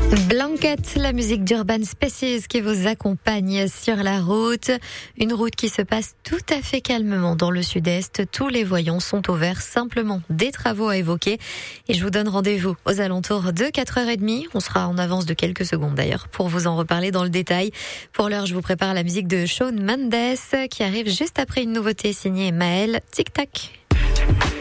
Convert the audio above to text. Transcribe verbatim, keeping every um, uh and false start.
Blanket, la musique d'Urban Spaces qui vous accompagne sur la route. Une route qui se passe tout à fait calmement dans le sud-est. Tous les voyants sont au vert, simplement des travaux à évoquer. Et je vous donne rendez-vous aux alentours de quatre heures trente. On sera en avance de quelques secondes d'ailleurs pour vous en reparler dans le détail. Pour l'heure, je vous prépare la musique de Shawn Mendes qui arrive juste après une nouveauté signée Maël. Tic Tac.